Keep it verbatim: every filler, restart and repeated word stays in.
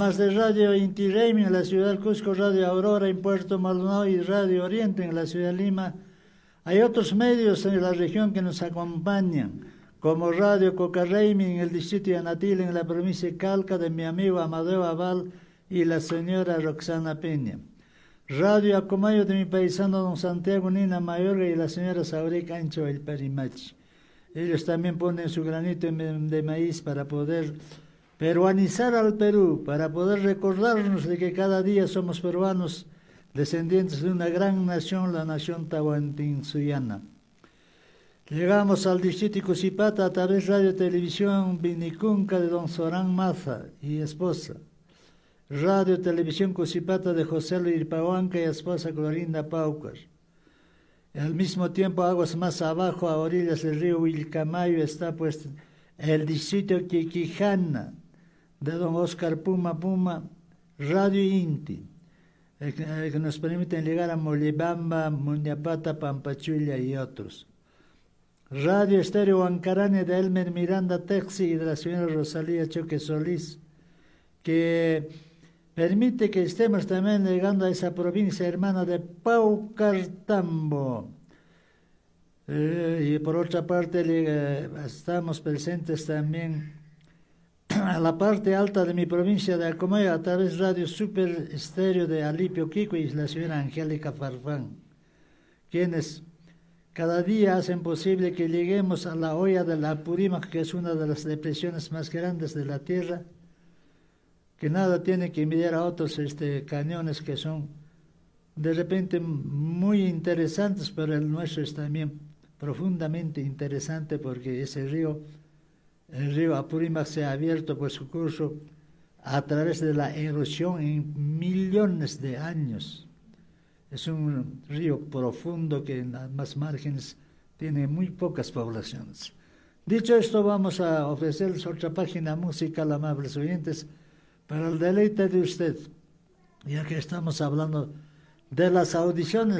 además de Radio Inti Raymi en la ciudad del Cusco, Radio Aurora en Puerto Maldonado y Radio Oriente en la ciudad de Lima, hay otros medios en la región que nos acompañan, como Radio Cocarraymi en el distrito de Anatil, en la provincia de Calca, de mi amigo Amadeo Aval y la señora Roxana Peña. Radio Acomayo de mi paisano don Santiago Nina Mayorga y la señora Sauri Cancho el Perimachi. Ellos también ponen su granito de maíz para poder peruanizar al Perú, para poder recordarnos de que cada día somos peruanos, descendientes de una gran nación, la nación tahuantinsuyana. Llegamos al distrito de Cusipata a través de Radio Televisión Vinicunca de don Során Maza y esposa. Radio Televisión Cusipata de José Luis Irpahuanca y esposa Clorinda Paucar. Al mismo tiempo, aguas más abajo, a orillas del río Vilcamayo, está pues el distrito Quiquijana de don Oscar Puma Puma, Radio Inti, eh, que nos permiten llegar a Molibamba, Muñapata, Pampachulla y otros. Radio Estéreo Huancarane de Elmer Miranda Texi y de la señora Rosalía Choque Solís, que permite que estemos también llegando a esa provincia hermana de Paucartambo. Eh, y por otra parte, eh, estamos presentes también a la parte alta de mi provincia de Acomayo a través de Radio Super Estéreo de Alipio Quico y la señora Angélica Farfán, quienes cada día hacen posible que lleguemos a la olla de la Apurímac, que es una de las depresiones más grandes de la tierra, que nada tiene que envidiar a otros este, cañones que son de repente muy interesantes, pero el nuestro es también profundamente interesante porque ese río, el río Apurímac, se ha abierto por su curso a través de la erosión en millones de años. Es un río profundo que en ambas márgenes tiene muy pocas poblaciones. Dicho esto, vamos a ofrecerles otra página musical, amables oyentes, para el deleite de usted, ya que estamos hablando de las audiciones